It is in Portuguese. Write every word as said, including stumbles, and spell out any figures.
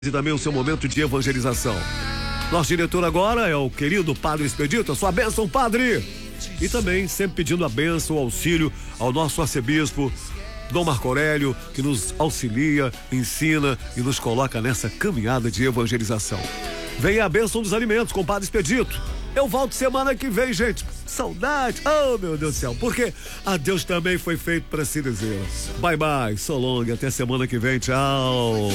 E também o seu momento de evangelização. Nosso diretor agora é o querido Padre Expedito. A sua bênção, Padre! E também sempre pedindo a bênção, o auxílio ao nosso arcebispo Dom Marco Aurélio, que nos auxilia, ensina e nos coloca nessa caminhada de evangelização. Venha a bênção dos alimentos com o Padre Expedito. Eu volto semana que vem, gente. Saudade. Oh, meu Deus do céu. Porque a Deus também foi feito para se dizer. Bye, bye. So long. Até semana que vem. Tchau.